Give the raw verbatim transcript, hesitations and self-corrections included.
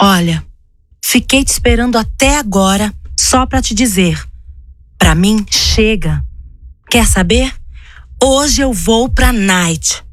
Olha, fiquei te esperando até agora só pra te dizer. Pra mim, chega. Quer saber? Hoje eu vou pra night.